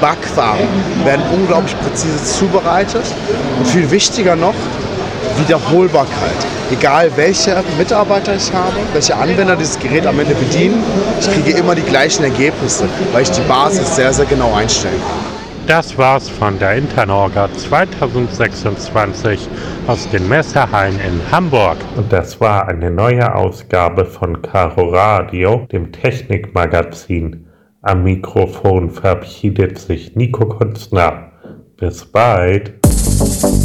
Backwaren werden unglaublich präzise zubereitet und viel wichtiger noch, Wiederholbarkeit. Egal welche Mitarbeiter ich habe, welche Anwender dieses Gerät am Ende bedienen, ich kriege immer die gleichen Ergebnisse, weil ich die Basis sehr, sehr genau einstellen kann. Das war's von der Internorga 2026 aus den Messehallen in Hamburg. Und das war eine neue Ausgabe von Caro Radio, dem Technikmagazin. Am Mikrofon verabschiedet sich Nico Kunstner. Bis bald.